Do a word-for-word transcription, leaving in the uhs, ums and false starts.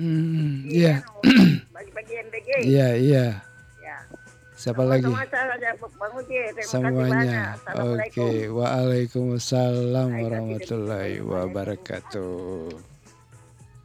Hmm, Iya, iya. anu, bagi-bagi M B G. Iya, iya. Ya. Siapa lagi? Sama-sama saja Bang Uji, terima kasih banyak. Semuanya. Assalamualaikum. Oke, waalaikumsalam Baik, kasih warahmatullahi demikian. wabarakatuh.